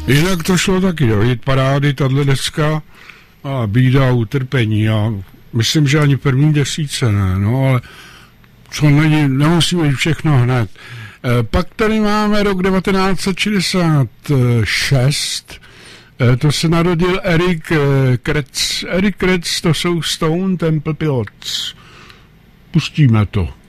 Jinak to šlo taky do hitparády, tahle deska a bída a utrpení a myslím, že ani první desíce ne, no ale co nemusíme všechno hned. Pak tady máme rok 1966, to se narodil Eric Kretz. Eric Kretz, to jsou Stone Temple Pilots. Pustíme to.